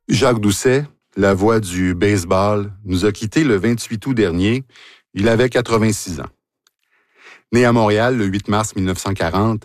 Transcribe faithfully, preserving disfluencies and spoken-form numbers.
Jacques Doucet, la voix du baseball, nous a quittés le vingt-huit août dernier. Il avait quatre-vingt-six ans. Né à Montréal le huit mars mille neuf cent quarante,